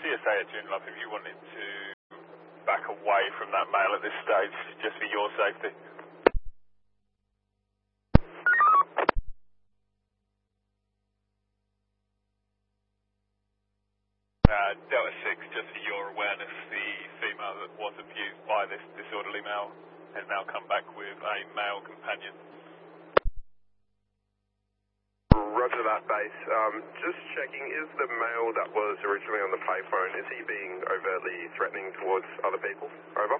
CSA at Joondalup, if you wanted to back away from that mail at this stage, just for your safety. Delta 6, just for your awareness, the female that was abused by this disorderly male has now come back with a male companion. Roger that, base. Just checking, is the male that was originally on the payphone, is he being overtly threatening towards other people? Over.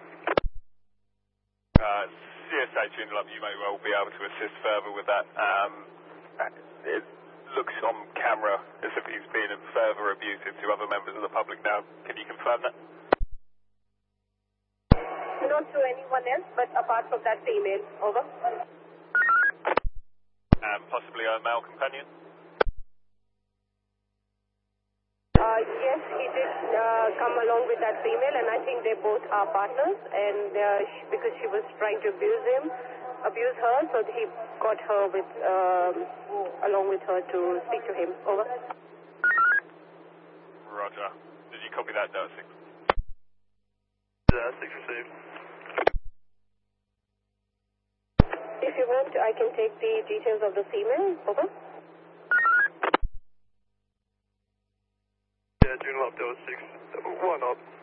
CSA Joondalup, you may well be able to assist further with that. It looks on camera as if he's being further abusive to other members of the public now. Can you confirm that? Not to anyone else, but apart from that female. Over. Possibly a male companion? Yes, he did come along with that female, and I think they both are partners, and because she was trying to abuse her, so he got her with, along with her to speak to him. Over. Roger. Did you copy that, Delta 6? Yeah, 6 received. If you want, I can take the details of the female. Over. Yeah, Joondalup, Delta 6. Why not?